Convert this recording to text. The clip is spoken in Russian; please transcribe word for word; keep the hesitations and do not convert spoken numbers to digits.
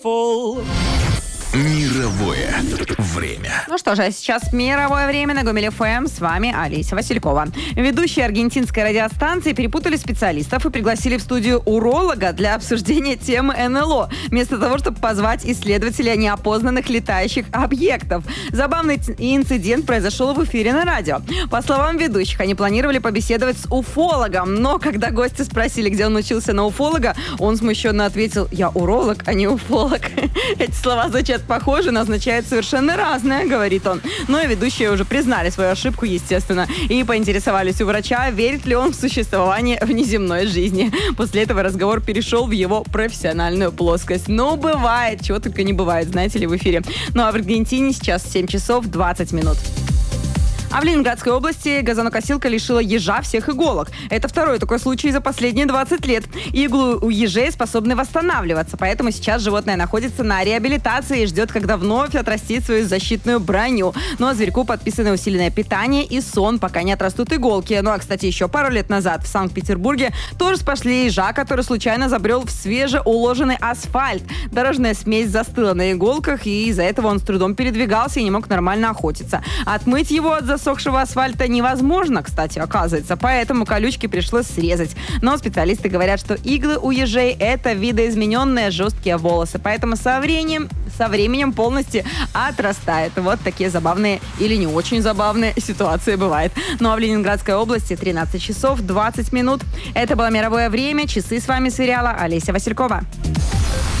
Мировое время. Ну что же, а сейчас мировое время на Гомель эф эм. С вами Олеся Василькова. Ведущие аргентинской радиостанции перепутали специалистов и пригласили в студию уролога для обсуждения темы эн эл о, вместо того, чтобы позвать исследователя неопознанных летающих объектов. Забавный инцидент произошел в эфире на радио. По словам ведущих, они планировали побеседовать с уфологом, но когда гости спросили, где он учился на уфолога, он смущенно ответил: «Я уролог, а не уфолог». Эти слова звучат похоже, но означает совершенно разное, говорит он. Но и ведущие уже признали свою ошибку, естественно, и поинтересовались у врача, верит ли он в существование внеземной жизни. После этого разговор перешел в его профессиональную плоскость. Ну, бывает, чего только не бывает, знаете ли, в эфире. Ну, а в Аргентине сейчас семь часов двадцать минут. А в Ленинградской области газонокосилка лишила ежа всех иголок. Это второй такой случай за последние двадцать лет. Иглы у ежей способны восстанавливаться, поэтому сейчас животное находится на реабилитации и ждет, когда вновь отрастит свою защитную броню. Ну а зверьку подписано усиленное питание и сон, пока не отрастут иголки. Ну а, кстати, еще пару лет назад в Санкт-Петербурге тоже спасли ежа, который случайно забрел в свежеуложенный асфальт. Дорожная смесь застыла на иголках, и из-за этого он с трудом передвигался и не мог нормально охотиться. Отмыть его от засохшего асфальта невозможно, кстати, оказывается, поэтому колючки пришлось срезать. Но специалисты говорят, что иглы у ежей – это видоизмененные жесткие волосы, поэтому со временем, со временем полностью отрастает. Вот такие забавные или не очень забавные ситуации бывают. Ну а в Ленинградской области тринадцать часов двадцать минут. Это было мировое время. Часы с вами сверяла Олеся Василькова.